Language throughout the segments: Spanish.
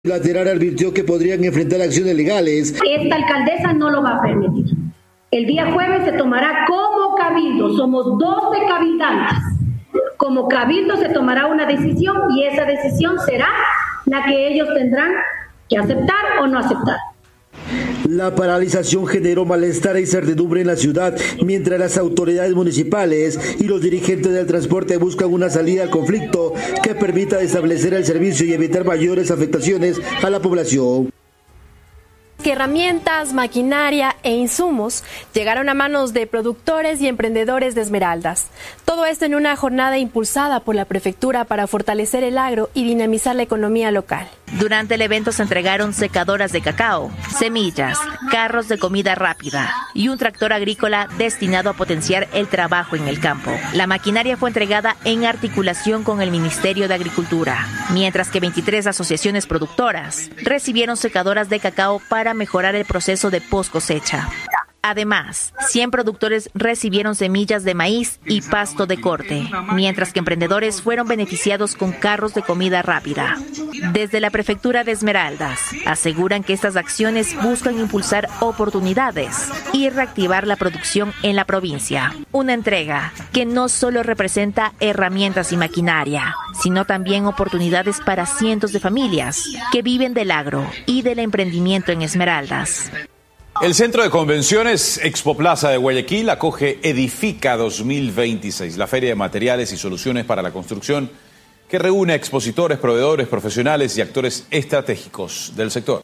Lateral advirtió que podrían enfrentar acciones legales. Esta alcaldesa no lo va a permitir. El día jueves se tomará como cabildo, somos 12 cabildantes. Como cabildo se tomará una decisión y esa decisión será la que ellos tendrán que aceptar o no aceptar. La paralización generó malestar e incertidumbre en la ciudad, mientras las autoridades municipales y los dirigentes del transporte buscan una salida al conflicto que permita establecer el servicio y evitar mayores afectaciones a la población. Que herramientas, maquinaria e insumos llegaron a manos de productores y emprendedores de Esmeraldas. Todo esto en una jornada impulsada por la prefectura para fortalecer el agro y dinamizar la economía local. Durante el evento se entregaron secadoras de cacao, semillas, carros de comida rápida y un tractor agrícola destinado a potenciar el trabajo en el campo. La maquinaria fue entregada en articulación con el Ministerio de Agricultura, mientras que 23 asociaciones productoras recibieron secadoras de cacao para mejorar el proceso de post cosecha. Además, 100 productores recibieron semillas de maíz y pasto de corte, mientras que emprendedores fueron beneficiados con carros de comida rápida. Desde la Prefectura de Esmeraldas, aseguran que estas acciones buscan impulsar oportunidades y reactivar la producción en la provincia. Una entrega que no solo representa herramientas y maquinaria, sino también oportunidades para cientos de familias que viven del agro y del emprendimiento en Esmeraldas. El Centro de Convenciones Expo Plaza de Guayaquil acoge Edifica 2026, la feria de materiales y soluciones para la construcción que reúne a expositores, proveedores, profesionales y actores estratégicos del sector.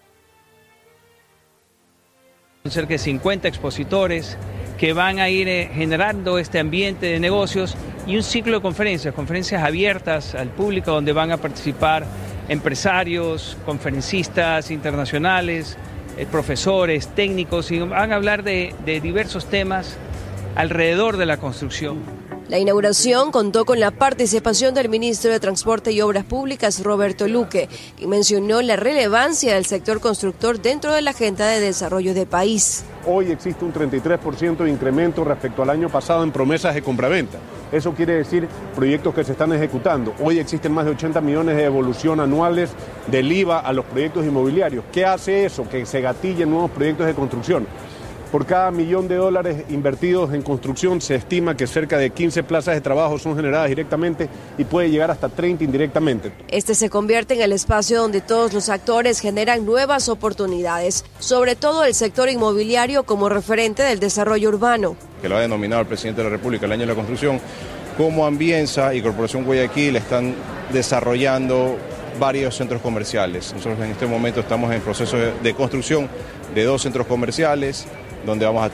Cerca de 50 expositores que van a ir generando este ambiente de negocios y un ciclo de conferencias abiertas al público donde van a participar empresarios, conferencistas internacionales, profesores, técnicos, y van a hablar de diversos temas alrededor de la construcción. La inauguración contó con la participación del ministro de Transporte y Obras Públicas, Roberto Luque, quien mencionó la relevancia del sector constructor dentro de la agenda de desarrollo del país. Hoy existe un 33% de incremento respecto al año pasado en promesas de compraventa. Eso quiere decir proyectos que se están ejecutando. Hoy existen más de 80 millones de devolución anuales del IVA a los proyectos inmobiliarios. ¿Qué hace eso? Que se gatillen nuevos proyectos de construcción. Por cada $1.000.000 invertidos en construcción se estima que cerca de 15 plazas de trabajo son generadas directamente y puede llegar hasta 30 indirectamente. Este se convierte en el espacio donde todos los actores generan nuevas oportunidades, sobre todo el sector inmobiliario como referente del desarrollo urbano. Que lo ha denominado el presidente de la República el año de la construcción, como Ambienza y Corporación Guayaquil están desarrollando varios centros comerciales. Nosotros en este momento estamos en proceso de construcción de 2 centros comerciales, donde vamos a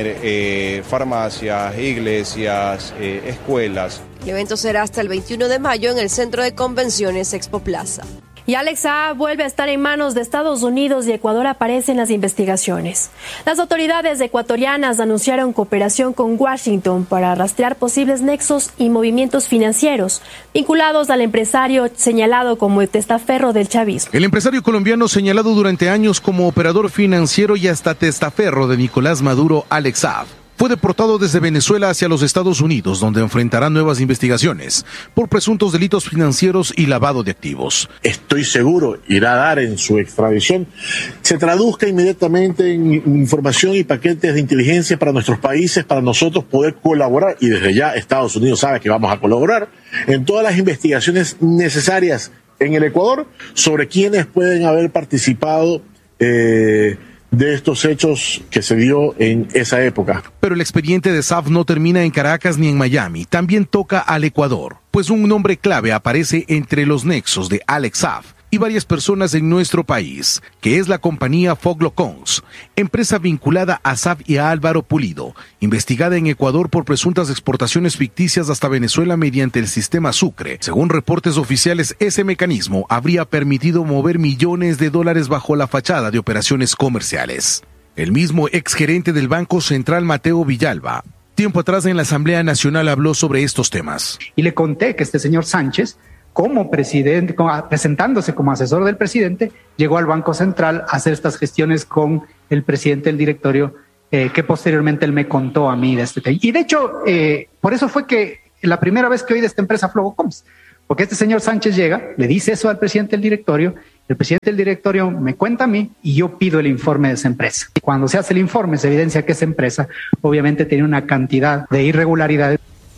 tener farmacias, iglesias, escuelas. El evento será hasta el 21 de mayo en el Centro de Convenciones Expo Plaza. Y Alex Saab vuelve a estar en manos de Estados Unidos y Ecuador aparecen las investigaciones. Las autoridades ecuatorianas anunciaron cooperación con Washington para rastrear posibles nexos y movimientos financieros vinculados al empresario señalado como el testaferro del chavismo. El empresario colombiano señalado durante años como operador financiero y hasta testaferro de Nicolás Maduro, Alex Saab, fue deportado desde Venezuela hacia los Estados Unidos, donde enfrentará nuevas investigaciones por presuntos delitos financieros y lavado de activos. Estoy seguro irá a dar en su extradición, se traduzca inmediatamente en información y paquetes de inteligencia para nuestros países, para nosotros poder colaborar, y desde ya Estados Unidos sabe que vamos a colaborar en todas las investigaciones necesarias en el Ecuador sobre quiénes pueden haber participado de estos hechos que se dio en esa época. Pero el expediente de Saab no termina en Caracas ni en Miami, también toca al Ecuador, pues un nombre clave aparece entre los nexos de Alex Saab y varias personas en nuestro país, que es la compañía Foglocons, empresa vinculada a Saab y a Álvaro Pulido, investigada en Ecuador por presuntas exportaciones ficticias hasta Venezuela mediante el sistema Sucre. Según reportes oficiales, ese mecanismo habría permitido mover millones de dólares bajo la fachada de operaciones comerciales. El mismo exgerente del Banco Central, Mateo Villalba, tiempo atrás en la Asamblea Nacional habló sobre estos temas. Y le conté que este señor Sánchez, como presidente, presentándose como asesor del presidente, llegó al Banco Central a hacer estas gestiones con el presidente del directorio, que posteriormente él me contó a mí de este tema. Y de hecho, por eso fue que la primera vez que oí de esta empresa Foglocons, Porque este señor Sánchez llega, le dice eso al presidente del directorio, el presidente del directorio me cuenta a mí y yo pido el informe de esa empresa. Cuando se hace el informe se evidencia que esa empresa obviamente tiene una cantidad de irregularidades.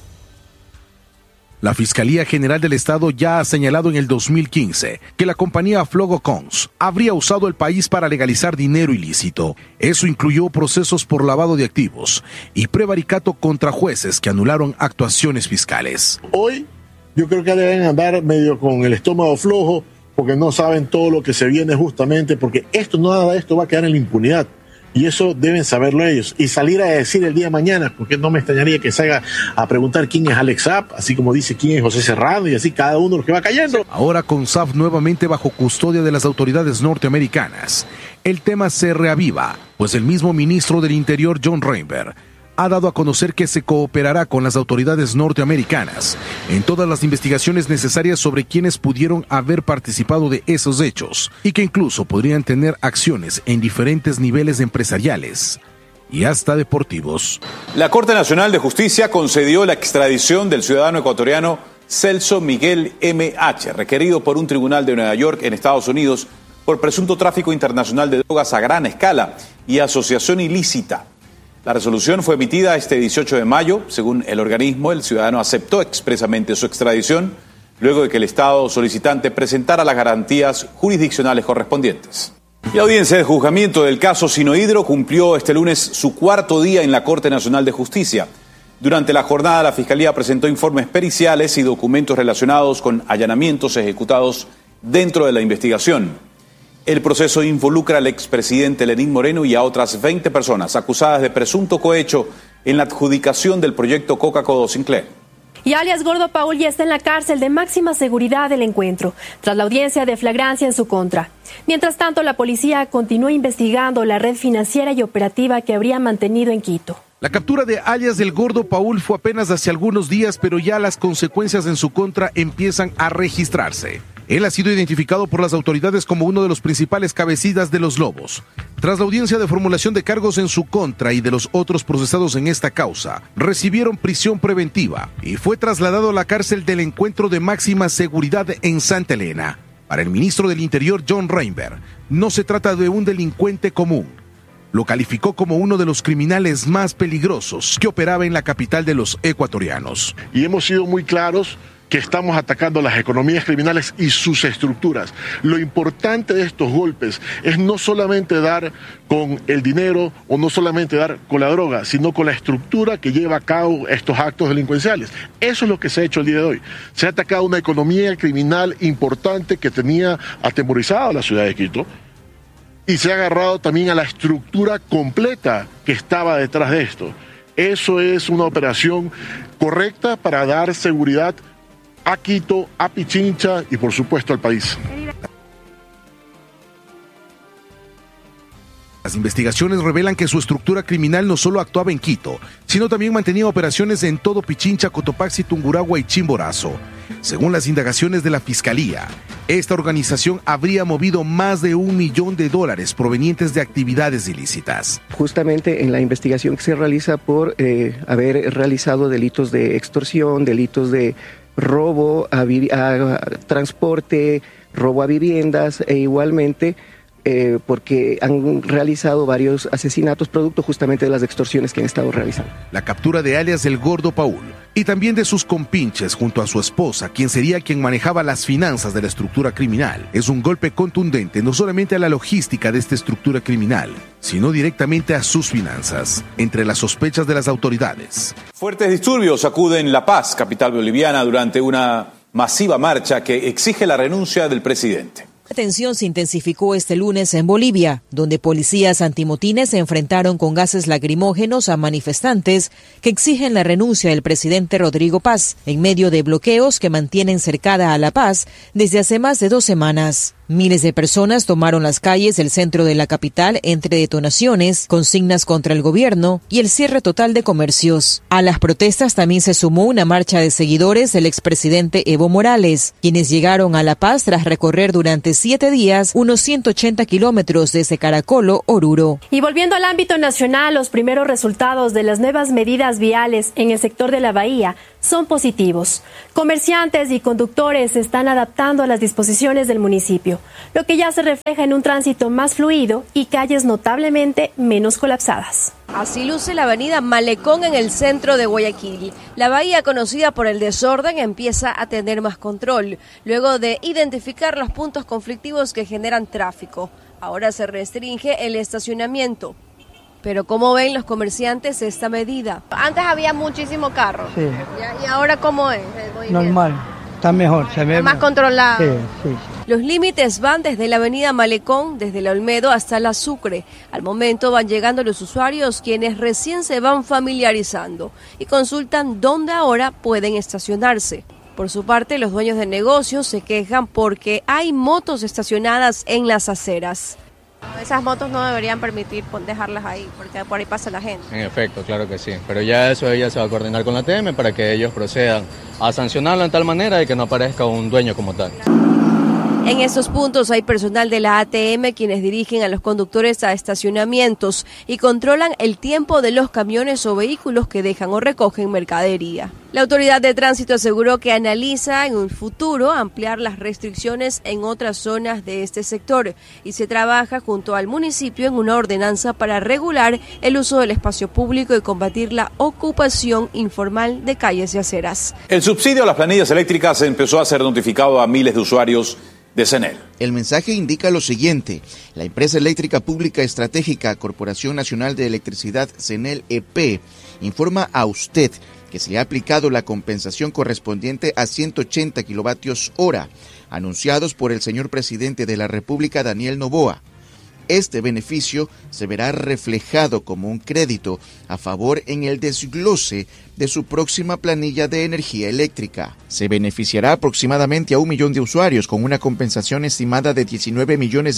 La Fiscalía General del Estado ya ha señalado en el 2015 que la compañía Flogocons habría usado el país para legalizar dinero ilícito. Eso incluyó procesos por lavado de activos y prevaricato contra jueces que anularon actuaciones fiscales. Hoy yo creo que deben andar medio con el estómago flojo porque no saben todo lo que se viene justamente, porque nada de esto va a quedar en la impunidad. Y eso deben saberlo ellos. Y salir a decir el día de mañana, porque no me extrañaría que se haga a preguntar quién es Alex Saab, así como dice quién es José Serrano, y así cada uno lo que va cayendo. Ahora con Saab nuevamente bajo custodia de las autoridades norteamericanas, el tema se reaviva, pues el mismo ministro del Interior, John Rainbow, ha dado a conocer que se cooperará con las autoridades norteamericanas en todas las investigaciones necesarias sobre quienes pudieron haber participado de esos hechos y que incluso podrían tener acciones en diferentes niveles empresariales y hasta deportivos. La Corte Nacional de Justicia concedió la extradición del ciudadano ecuatoriano Celso Miguel M.H., requerido por un tribunal de Nueva York en Estados Unidos por presunto tráfico internacional de drogas a gran escala y asociación ilícita. La resolución fue emitida este 18 de mayo. Según el organismo, el ciudadano aceptó expresamente su extradición luego de que el Estado solicitante presentara las garantías jurisdiccionales correspondientes. Y la audiencia de juzgamiento del caso Sinohydro cumplió este lunes su cuarto día en la Corte Nacional de Justicia. Durante la jornada, la Fiscalía presentó informes periciales y documentos relacionados con allanamientos ejecutados dentro de la investigación. El proceso involucra al expresidente Lenín Moreno y a otras 20 personas acusadas de presunto cohecho en la adjudicación del proyecto Coca-Cola Sinclair. Y alias Gordo Paul ya está en la cárcel de máxima seguridad del encuentro, tras la audiencia de flagrancia en su contra. Mientras tanto, la policía continúa investigando la red financiera y operativa que habría mantenido en Quito. La captura de alias del Gordo Paul fue apenas hace algunos días, pero ya las consecuencias en su contra empiezan a registrarse. Él ha sido identificado por las autoridades como uno de los principales cabecillas de los Lobos. Tras la audiencia de formulación de cargos en su contra y de los otros procesados en esta causa, recibieron prisión preventiva y fue trasladado a la cárcel del encuentro de máxima seguridad en Santa Elena. Para el ministro del Interior, John Rainbow, no se trata de un delincuente común. Lo calificó como uno de los criminales más peligrosos que operaba en la capital de los ecuatorianos. Y hemos sido muy claros que estamos atacando las economías criminales y sus estructuras. Lo importante de estos golpes es no solamente dar con el dinero o no solamente dar con la droga, sino con la estructura que lleva a cabo estos actos delincuenciales. Eso es lo que se ha hecho el día de hoy. Se ha atacado una economía criminal importante que tenía atemorizada a la ciudad de Quito y se ha agarrado también a la estructura completa que estaba detrás de esto. Eso es una operación correcta para dar seguridad a Quito, a Pichincha y por supuesto al país. Las investigaciones revelan que su estructura criminal no solo actuaba en Quito, sino también mantenía operaciones en todo Pichincha, Cotopaxi, Tungurahua y Chimborazo. Según las indagaciones de la Fiscalía, esta organización habría movido más de $1 millón provenientes de actividades ilícitas. Justamente en la investigación que se realiza por haber realizado delitos de extorsión, delitos de robo a transporte, robo a viviendas e igualmente porque han realizado varios asesinatos producto justamente de las extorsiones que han estado realizando. La captura de alias del Gordo Paul y también de sus compinches junto a su esposa, quien sería quien manejaba las finanzas de la estructura criminal, es un golpe contundente no solamente a la logística de esta estructura criminal, sino directamente a sus finanzas, entre las sospechas de las autoridades. Fuertes disturbios sacuden La Paz, capital boliviana, durante una masiva marcha que exige la renuncia del presidente. La tensión se intensificó este lunes en Bolivia, donde policías antimotines se enfrentaron con gases lacrimógenos a manifestantes que exigen la renuncia del presidente Rodrigo Paz, en medio de bloqueos que mantienen cercada a La Paz desde hace más de 2 semanas. Miles de personas tomaron las calles del centro de la capital entre detonaciones, consignas contra el gobierno y el cierre total de comercios. A las protestas también se sumó una marcha de seguidores del expresidente Evo Morales, quienes llegaron a La Paz tras recorrer durante 7 días unos 180 kilómetros desde Caracolo, Oruro. Y volviendo al ámbito nacional, los primeros resultados de las nuevas medidas viales en el sector de la Bahía son positivos. Comerciantes y conductores se están adaptando a las disposiciones del municipio, lo que ya se refleja en un tránsito más fluido y calles notablemente menos colapsadas. Así luce la avenida Malecón en el centro de Guayaquil. La bahía, conocida por el desorden, empieza a tener más control, luego de identificar los puntos conflictivos que generan tráfico. Ahora se restringe el estacionamiento. Pero ¿cómo ven los comerciantes esta medida? Antes había muchísimo carro. Sí. ¿Y ahora cómo es? Normal, está mejor. Se ve más controlado. Sí. Los límites van desde la avenida Malecón, desde la Olmedo hasta la Sucre. Al momento van llegando los usuarios, quienes recién se van familiarizando y consultan dónde ahora pueden estacionarse. Por su parte, los dueños de negocios se quejan porque hay motos estacionadas en las aceras. Esas motos no deberían permitir dejarlas ahí, porque por ahí pasa la gente. En efecto, claro que sí, pero ya eso ella se va a coordinar con la ATM para que ellos procedan a sancionarlo en tal manera de que no aparezca un dueño como tal. En estos puntos hay personal de la ATM quienes dirigen a los conductores a estacionamientos y controlan el tiempo de los camiones o vehículos que dejan o recogen mercadería. La autoridad de tránsito aseguró que analiza en un futuro ampliar las restricciones en otras zonas de este sector y se trabaja junto al municipio en una ordenanza para regular el uso del espacio público y combatir la ocupación informal de calles y aceras. El subsidio a las planillas eléctricas empezó a ser notificado a miles de usuarios de CENEL. El mensaje indica lo siguiente: la empresa eléctrica pública estratégica Corporación Nacional de Electricidad CENEL EP informa a usted que se le ha aplicado la compensación correspondiente a 180 kilovatios hora, anunciados por el señor presidente de la República, Daniel Noboa. Este beneficio se verá reflejado como un crédito a favor en el desglose de su próxima planilla de energía eléctrica. Se beneficiará aproximadamente a 1 millón de usuarios con una compensación estimada de $19 millones.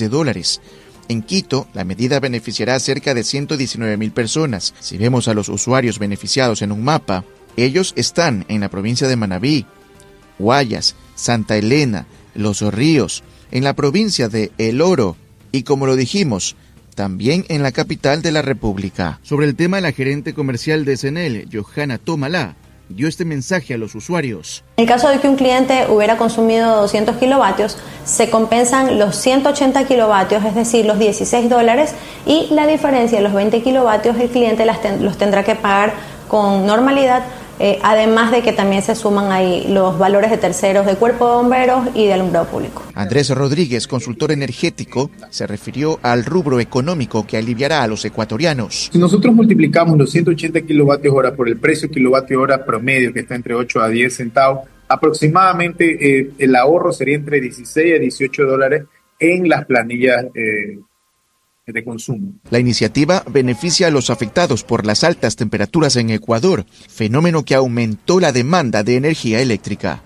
En Quito, la medida beneficiará a cerca de 119,000 personas. Si vemos a los usuarios beneficiados en un mapa, ellos están en la provincia de Manabí, Guayas, Santa Elena, Los Ríos, en la provincia de El Oro y, como lo dijimos, también en la capital de la República. Sobre el tema, la gerente comercial de CENEL, Johanna Tomalá, dio este mensaje a los usuarios. En el caso de que un cliente hubiera consumido 200 kilovatios, se compensan los 180 kilovatios, es decir, los $16, y la diferencia de los 20 kilovatios el cliente los tendrá que pagar con normalidad, además de que también se suman ahí los valores de terceros de Cuerpo de Bomberos y de Alumbrado Público. Andrés Rodríguez, consultor energético, se refirió al rubro económico que aliviará a los ecuatorianos. Si nosotros multiplicamos los 180 kilovatios hora por el precio kilovatio hora promedio, que está entre 8 a 10 centavos, aproximadamente el ahorro sería entre 16 a 18 dólares en las planillas de consumo. La iniciativa beneficia a los afectados por las altas temperaturas en Ecuador, fenómeno que aumentó la demanda de energía eléctrica.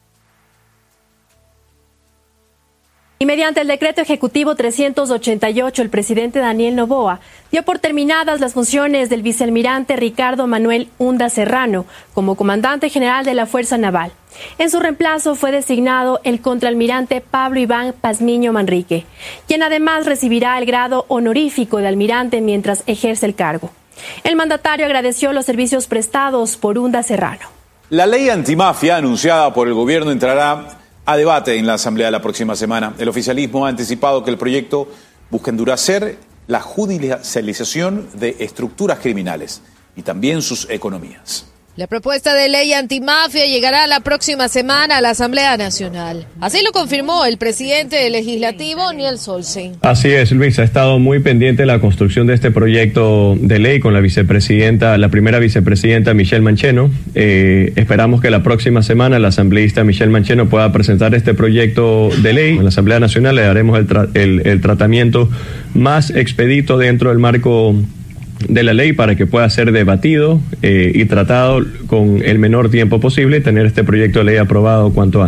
Y mediante el decreto ejecutivo 388, el presidente Daniel Noboa dio por terminadas las funciones del vicealmirante Ricardo Manuel Unda Serrano como comandante general de la Fuerza Naval. En su reemplazo fue designado el contraalmirante Pablo Iván Pazmiño Manrique, quien además recibirá el grado honorífico de almirante mientras ejerce el cargo. El mandatario agradeció los servicios prestados por Unda Serrano. La ley antimafia anunciada por el gobierno entrará a debate en la Asamblea la próxima semana. El oficialismo ha anticipado que el proyecto busca endurecer la judicialización de estructuras criminales y también sus economías. La propuesta de ley antimafia llegará la próxima semana a la Asamblea Nacional. Así lo confirmó el presidente del Legislativo, Niel Solsen. Así es, Luis, ha estado muy pendiente la construcción de este proyecto de ley con la primera vicepresidenta Michelle Mancheno. Esperamos que la próxima semana la asambleísta Michelle Mancheno pueda presentar este proyecto de ley. En la Asamblea Nacional le daremos el tratamiento más expedito dentro del marco de la ley para que pueda ser debatido y tratado con el menor tiempo posible y tener este proyecto de ley aprobado cuanto antes.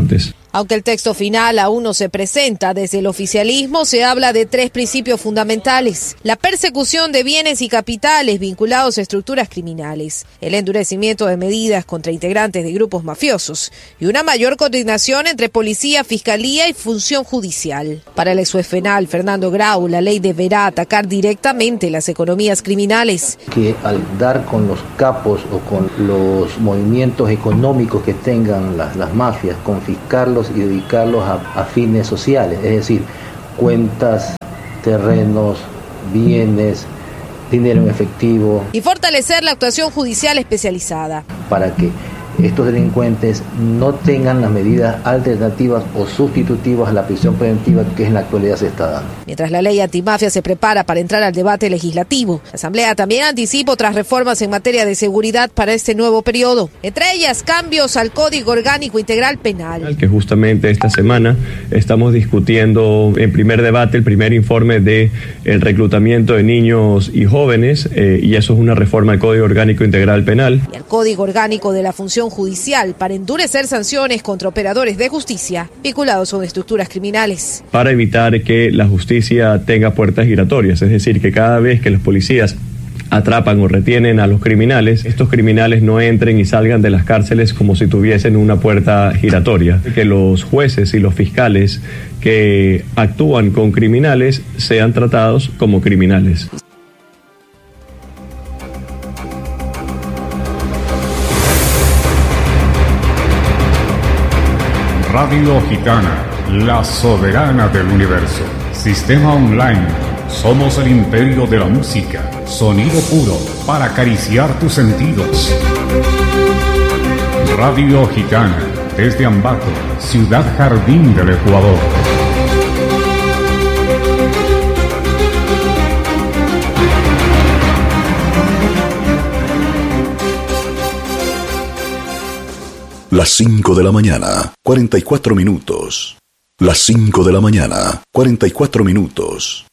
Aunque el texto final aún no se presenta, desde el oficialismo se habla de 3 principios fundamentales: la persecución de bienes y capitales vinculados a estructuras criminales, el endurecimiento de medidas contra integrantes de grupos mafiosos y una mayor coordinación entre policía, fiscalía y función judicial. Para el ex juez penal Fernando Grau, la ley deberá atacar directamente las economías criminales. Que al dar con los capos o con los movimientos económicos que tengan las mafias, confiscarlos y dedicarlos a fines sociales, es decir, cuentas, terrenos, bienes, dinero en efectivo. Y fortalecer la actuación judicial especializada. Para que estos delincuentes no tengan las medidas alternativas o sustitutivas a la prisión preventiva que en la actualidad se está dando. Mientras la ley antimafia se prepara para entrar al debate legislativo, la Asamblea también anticipa otras reformas en materia de seguridad para este nuevo periodo, entre ellas cambios al Código Orgánico Integral Penal. Que justamente esta semana estamos discutiendo en primer debate el primer informe de el reclutamiento de niños y jóvenes, y eso es una reforma al Código Orgánico Integral Penal. Y al Código Orgánico de la Función Judicial para endurecer sanciones contra operadores de justicia vinculados con estructuras criminales. Para evitar que la justicia tenga puertas giratorias, es decir, que cada vez que los policías atrapan o retienen a los criminales, estos criminales no entren y salgan de las cárceles como si tuviesen una puerta giratoria. Que los jueces y los fiscales que actúan con criminales sean tratados como criminales. Radio Gitana, la soberana del universo. Sistema online. Somos el imperio de la música. Sonido puro para acariciar tus sentidos. Radio Gitana, desde Ambato, Ciudad Jardín del Ecuador. Las 5 de la mañana, 44 minutos. Las 5 de la mañana, 44 minutos.